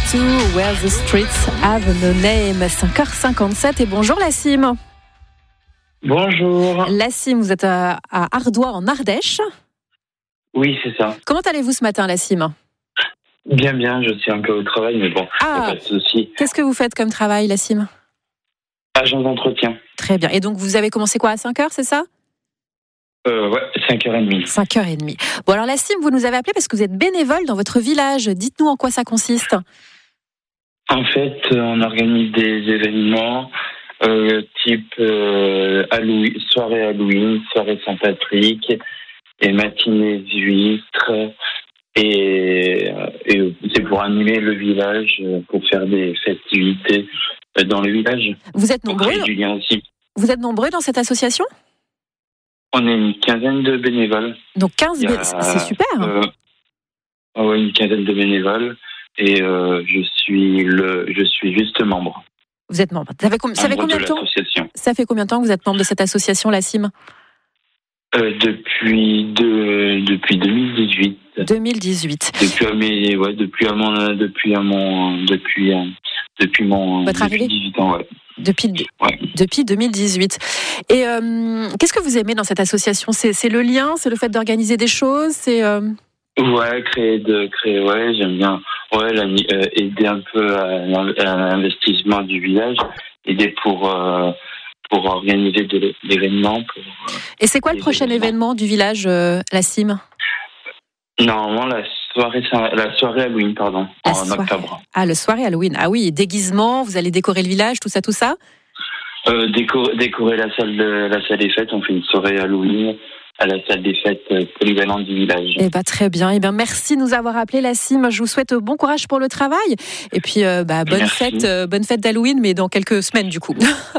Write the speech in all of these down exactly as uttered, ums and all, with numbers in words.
To Where the Streets Have No Name. cinq heures cinquante-sept et bonjour Lassim. Bonjour. Lassim, vous êtes à, à Ardoix en Ardèche. Oui, c'est ça. Comment allez-vous ce matin Lassim? Bien, bien, je suis un peu au travail, mais bon, ah, pas de souci. Qu'est-ce que vous faites comme travail Lassim? Agent d'entretien. Très bien. Et donc vous avez commencé quoi à cinq heures, c'est ça? Euh, ouais, cinq heures trente. cinq heures trente. Bon alors Lassim, vous nous avez appelé parce que vous êtes bénévole dans votre village. Dites-nous en quoi ça consiste. En fait, on organise des événements euh, type euh, Halloween, soirée Halloween, soirée Saint-Patrick, et matinée d'huîtres. Et, et c'est pour animer le village, pour faire des festivités dans le village. Vous êtes nombreux du lien aussi. Vous êtes nombreux dans cette association? On est une quinzaine de bénévoles. Donc quinze, a, c'est super. Euh, oh ouais, une quinzaine de bénévoles et euh, je suis le, je suis juste membre. Vous êtes membre. Ça fait, com- ça fait combien de, de temps Ça fait combien de temps que vous êtes membre de cette association, Lassim? euh, Depuis de, depuis deux mille dix-huit. deux mille dix-huit. Depuis à mes, ouais, depuis à mon, depuis à mon, depuis, depuis mon, votre depuis arrivée dix-huit ans, ouais. Depuis, ouais. depuis deux mille dix-huit. Et euh, qu'est-ce que vous aimez dans cette association? c'est, c'est le lien, c'est le fait d'organiser des choses, c'est euh... ouais, créer de créer. Ouais, j'aime bien. Ouais, la, euh, aider un peu à, à l'investissement du village, aider pour euh, pour organiser de l'événement. Pour, euh, Et c'est quoi le prochain événements. événement du village, euh, Lassim? Normalement, la soirée, la soirée Halloween, pardon, la en soirée. octobre. Ah, le soirée Halloween. Ah oui, déguisement, vous allez décorer le village, tout ça, tout ça euh, décorer, décorer la salle, de, la salle des fêtes. On fait une soirée Halloween à la salle des fêtes polyvalente du village. Eh ben, très bien. Eh ben, merci de nous avoir appelé, Lassim. Je vous souhaite bon courage pour le travail. Et puis, euh, bah, bonne merci. fête, euh, bonne fête d'Halloween, mais dans quelques semaines, du coup.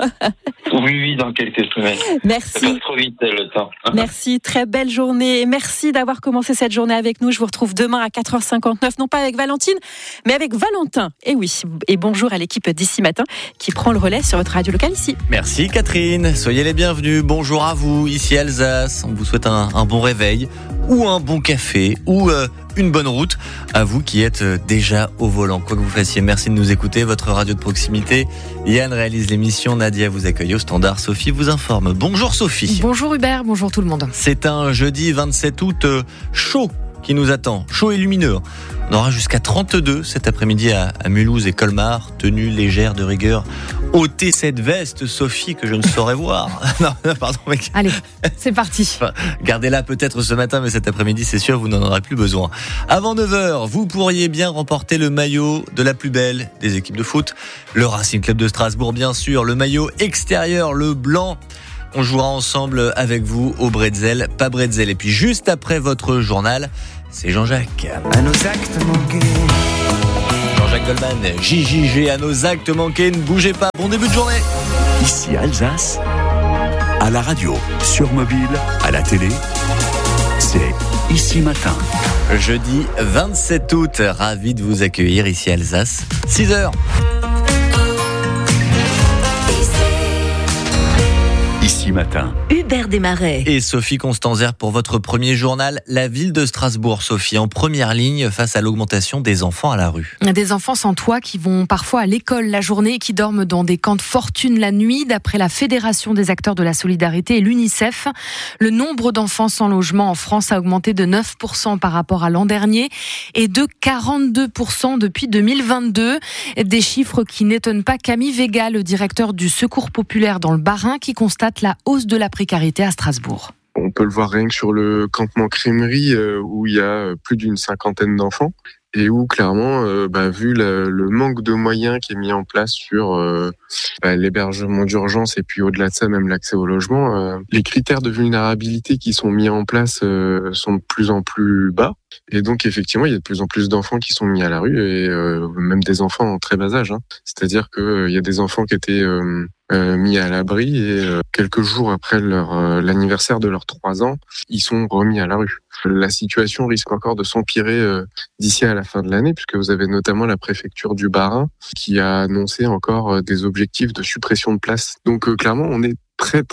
Oui, oui, dans quelques semaines. Merci. Ça passe trop vite, le temps. Merci, très belle journée. Et merci d'avoir commencé cette journée avec nous. Je vous retrouve demain à quatre heures cinquante-neuf, non pas avec Valentine, mais avec Valentin. Et oui, et bonjour à l'équipe d'Ici Matin qui prend le relais sur votre radio locale ici. Merci Catherine, soyez les bienvenus. Bonjour à vous, ici Alsace. On vous souhaite un, un bon réveil, ou un bon café, ou euh, une bonne route. À vous qui êtes déjà au volant, quoi que vous fassiez. Merci de nous écouter, votre radio de proximité. Yann réalise l'émission, Nadia vous accueille au standard, Sophie vous informe. Bonjour Sophie. Bonjour Hubert, bonjour tout le monde. C'est un jeudi vingt-sept août euh, chaud qui nous attend, chaud et lumineux. On aura jusqu'à trente-deux cet après-midi à, à Mulhouse et Colmar, tenue légère de rigueur. Ôtez cette veste, Sophie, que je ne saurais voir. non, non, pardon, mec. Allez, c'est parti. Enfin, gardez-la peut-être ce matin, mais cet après-midi, c'est sûr, vous n'en aurez plus besoin. Avant neuf heures, vous pourriez bien remporter le maillot de la plus belle des équipes de foot. Le Racing Club de Strasbourg, bien sûr. Le maillot extérieur, le blanc. On jouera ensemble avec vous au Bretzel, pas Bretzel. Et puis juste après votre journal, c'est Jean-Jacques. À nos actes manqués. Jean-Jacques Goldman, J J G, à nos actes manqués. Ne bougez pas, bon début de journée. Ici Alsace, à la radio, sur mobile, à la télé, c'est Ici Matin. Jeudi vingt-sept août, ravi de vous accueillir ici Alsace, six heures. Ici Matin. Hubert Desmarais. Et Sophie Constanzer pour votre premier journal. La ville de Strasbourg, Sophie, en première ligne face à l'augmentation des enfants à la rue. Des enfants sans toit qui vont parfois à l'école la journée et qui dorment dans des camps de fortune la nuit. D'après la Fédération des acteurs de la solidarité et l'UNICEF, le nombre d'enfants sans logement en France a augmenté de neuf pour cent par rapport à l'an dernier et de quarante-deux pour cent depuis deux mille vingt-deux. Des chiffres qui n'étonnent pas Camille Vega, le directeur du Secours populaire dans le Bas-Rhin, qui constate la hausse de la précarité à Strasbourg. On peut le voir rien que sur le campement Crémerie euh, où il y a plus d'une cinquantaine d'enfants et où clairement, euh, bah, vu le, le manque de moyens qui est mis en place sur euh, bah, l'hébergement d'urgence et puis au-delà de ça même l'accès au logement, euh, les critères de vulnérabilité qui sont mis en place euh, sont de plus en plus bas. Et donc effectivement, il y a de plus en plus d'enfants qui sont mis à la rue et euh, même des enfants en très bas âge. Hein. C'est-à-dire que euh, il y a des enfants qui étaient euh, euh, mis à l'abri et euh, quelques jours après leur euh, l'anniversaire de leurs trois ans, ils sont remis à la rue. La situation risque encore de s'empirer euh, d'ici à la fin de l'année, puisque vous avez notamment la préfecture du Bas-Rhin qui a annoncé encore euh, des objectifs de suppression de places. Donc euh, clairement, on est très très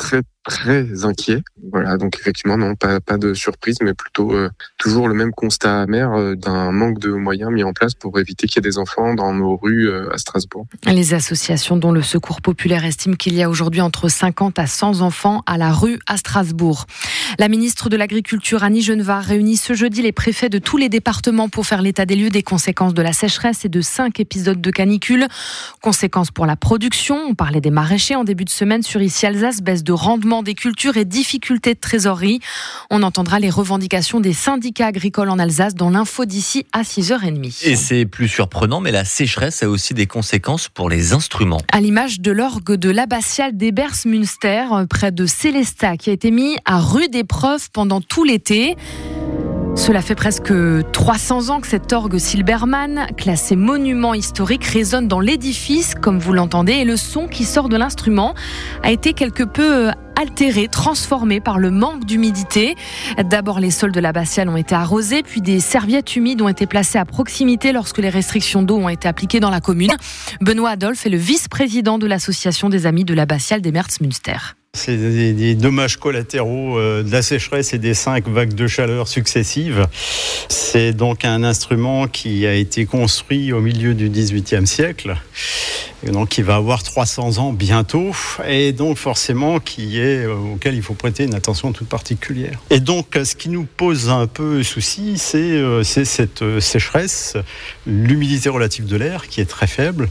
très inquiets. Voilà, donc effectivement, non, pas, pas de surprise, mais plutôt euh, toujours le même constat amer euh, d'un manque de moyens mis en place pour éviter qu'il y ait des enfants dans nos rues euh, à Strasbourg. Les associations dont le Secours populaire estiment qu'il y a aujourd'hui entre cinquante à cent enfants à la rue à Strasbourg. La ministre de l'Agriculture, Annie Genevard, réunit ce jeudi les préfets de tous les départements pour faire l'état des lieux des conséquences de la sécheresse et de cinq épisodes de canicule. Conséquences pour la production, on parlait des maraîchers en début de semaine sur Ici Alsace, baisse de rendement des cultures et difficultés de trésorerie. On entendra les revendications des syndicats agricoles en Alsace dans l'info d'ici à six heures trente. Et c'est plus surprenant, mais la sécheresse a aussi des conséquences pour les instruments. À l'image de l'orgue de l'abbatiale d'Ebersmünster, près de Sélestat, qui a été mis à rude épreuve pendant tout l'été. Cela fait presque trois cents ans que cet orgue Silbermann, classé monument historique, résonne dans l'édifice, comme vous l'entendez, et le son qui sort de l'instrument a été quelque peu altéré, transformé par le manque d'humidité. D'abord, les sols de l'abbatiale ont été arrosés, puis des serviettes humides ont été placées à proximité lorsque les restrictions d'eau ont été appliquées dans la commune. Benoît Adolphe est le vice-président de l'association des Amis de l'abbatiale d'Ebersmünster. C'est des, des dommages collatéraux euh, de la sécheresse et des cinq vagues de chaleur successives. C'est donc un instrument qui a été construit au milieu du dix-huitième siècle, et donc qui va avoir trois cents ans bientôt, et donc forcément qui est, euh, auquel il faut prêter une attention toute particulière. Et donc ce qui nous pose un peu souci, c'est, euh, c'est cette euh, sécheresse, l'humidité relative de l'air qui est très faible.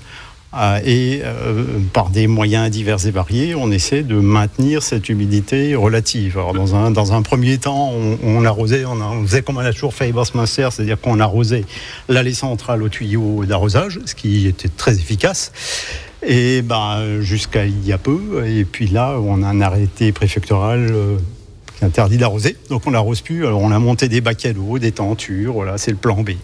Et euh, par des moyens divers et variés, on essaie de maintenir cette humidité relative. Alors dans un, dans un premier temps, on, on arrosait, on, on faisait comme on a toujours fait à Ebersmünster, c'est-à-dire qu'on arrosait l'allée centrale au tuyau d'arrosage, ce qui était très efficace. Et ben, jusqu'à il y a peu, et puis là, on a un arrêté préfectoral euh, qui interdit d'arroser. Donc on n'arrose plus, alors on a monté des bacs à l'eau, des tentures, voilà, c'est le plan B.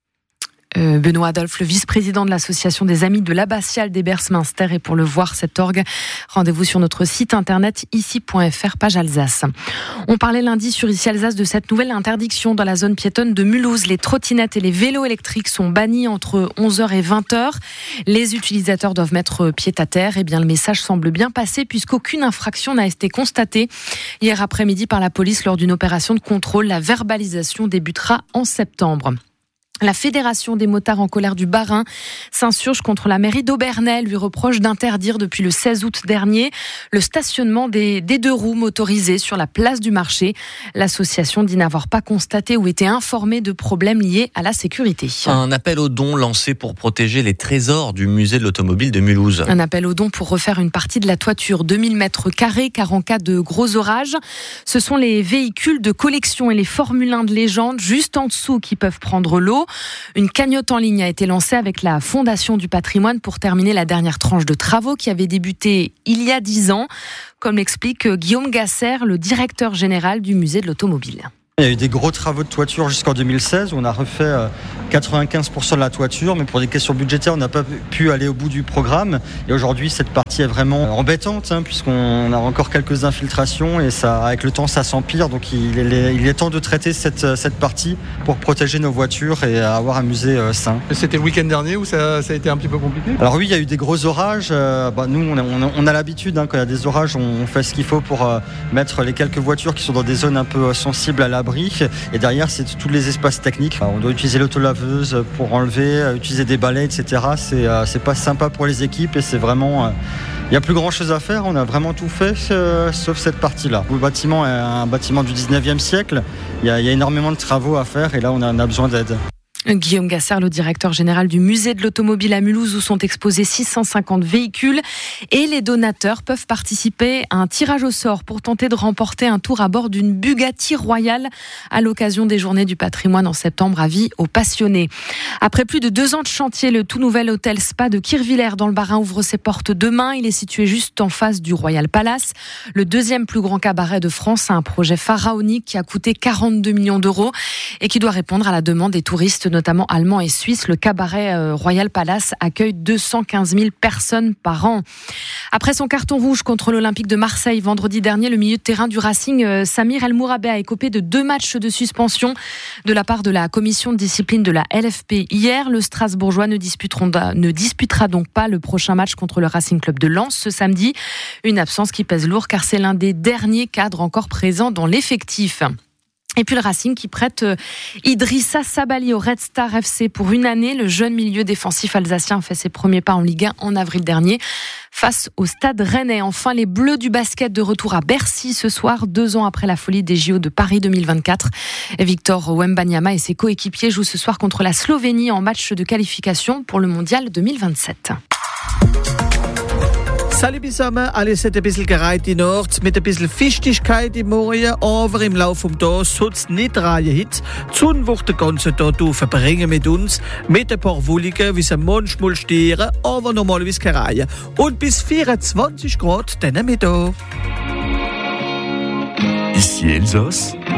Euh, Benoît Adolphe, le vice-président de l'association des Amis de l'abbatiale d'Ebersmünster. Et pour le voir, cet orgue, rendez-vous sur notre site internet ici point f r, page Alsace. On parlait lundi sur Ici Alsace de cette nouvelle interdiction dans la zone piétonne de Mulhouse. Les trottinettes et les vélos électriques sont bannis entre onze heures et vingt heures. Les utilisateurs doivent mettre pied à terre. Eh bien, le message semble bien passer puisqu'aucune infraction n'a été constatée. Hier après-midi par la police lors d'une opération de contrôle, la verbalisation débutera en septembre. La Fédération des motards en colère du Bas-Rhin s'insurge contre la mairie d'Aubernais, lui reproche d'interdire depuis le seize août dernier le stationnement des, des deux roues motorisées sur la place du marché. L'association dit n'avoir pas constaté ou été informée de problèmes liés à la sécurité. Un appel aux dons lancé pour protéger les trésors du musée de l'automobile de Mulhouse. Un appel aux dons pour refaire une partie de la toiture, deux mille mètres carrés, car en cas de gros orages, ce sont les véhicules de collection et les Formule un de légende juste en dessous qui peuvent prendre l'eau. Une cagnotte en ligne a été lancée avec la Fondation du patrimoine pour terminer la dernière tranche de travaux qui avait débuté il y a dix ans, comme l'explique Guillaume Gasser, le directeur général du musée de l'automobile. Il y a eu des gros travaux de toiture jusqu'en deux mille seize où on a refait quatre-vingt-quinze pour cent de la toiture, mais pour des questions budgétaires, on n'a pas pu aller au bout du programme. Et aujourd'hui, cette partie est vraiment embêtante, hein, puisqu'on a encore quelques infiltrations et ça, avec le temps, ça s'empire. Donc il est, il est temps de traiter cette, cette partie pour protéger nos voitures et avoir un musée euh, sain. C'était le week-end dernier où ça, ça a été un petit peu compliqué ? Alors oui, il y a eu des gros orages. Euh, bah, nous, on a, on a, on a l'habitude, hein, quand il y a des orages, on fait ce qu'il faut pour euh, mettre les quelques voitures qui sont dans des zones un peu sensibles à la et derrière c'est tous les espaces techniques. On doit utiliser l'autolaveuse pour enlever, utiliser des balais, et cetera. C'est, euh, c'est pas sympa pour les équipes et c'est vraiment... Il euh, n'y a plus grand chose à faire, on a vraiment tout fait euh, sauf cette partie-là. Le bâtiment est un bâtiment du dix-neuvième siècle, il y, y a énormément de travaux à faire et là on a, on a besoin d'aide. Guillaume Gasser, le directeur général du musée de l'automobile à Mulhouse où sont exposés six cent cinquante véhicules et les donateurs peuvent participer à un tirage au sort pour tenter de remporter un tour à bord d'une Bugatti Royale à l'occasion des Journées du patrimoine en septembre. Avis aux passionnés. Après plus de deux ans de chantier, le tout nouvel hôtel Spa de Kirchwiller dans le Bas-Rhin ouvre ses portes demain. Il est situé juste en face du Royal Palace. Le deuxième plus grand cabaret de France a un projet pharaonique qui a coûté quarante-deux millions d'euros et qui doit répondre à la demande des touristes notamment allemands et suisses. Le cabaret Royal Palace accueille deux cent quinze mille personnes par an. Après son carton rouge contre l'Olympique de Marseille vendredi dernier, le milieu de terrain du Racing, Samir El Mourabet, a écopé de deux matchs de suspension de la part de la commission de discipline de la L F P. Hier, le Strasbourgeois ne, ne disputera donc pas le prochain match contre le Racing Club de Lens ce samedi. Une absence qui pèse lourd car c'est l'un des derniers cadres encore présents dans l'effectif. Et puis le Racing qui prête Idrissa Sabali au Red Star F C pour une année. Le jeune milieu défensif alsacien a fait ses premiers pas en Ligue un en avril dernier face au Stade Rennais. Enfin, les Bleus du basket de retour à Bercy ce soir, deux ans après la folie des J O de Paris deux mille vingt-quatre. Victor Wembanyama et ses coéquipiers jouent ce soir contre la Slovénie en match de qualification pour le Mondial deux mille vingt-sept. Salut zusammen, alles hat ein bisschen gereiht in Ort, mit ein bisschen Fichtigkeit im Morgen, aber im Laufe des Tages soll es nicht reihen. Die Sonne wird den ganzen Tag verbringen mit uns, mit ein paar Wolligen, wie sie manchmal stieren, aber normalerweise keine Reihe. Und bis vierundzwanzig Grad dann Mittag. Ici Elsass.